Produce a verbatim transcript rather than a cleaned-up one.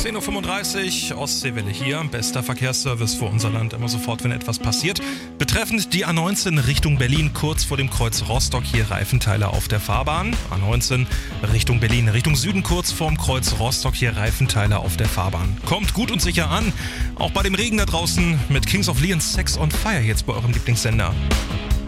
zehn Uhr fünfunddreißig, Ostseewelle hier, bester Verkehrsservice für unser Land, immer sofort, wenn etwas passiert. Betreffend die A neunzehn Richtung Berlin, kurz vor dem Kreuz Rostock, hier Reifenteile auf der Fahrbahn. A neunzehn Richtung Berlin, Richtung Süden, kurz vorm Kreuz Rostock, hier Reifenteile auf der Fahrbahn. Kommt gut und sicher an, auch bei dem Regen da draußen mit Kings of Leon, Sex on Fire jetzt bei eurem Lieblingssender.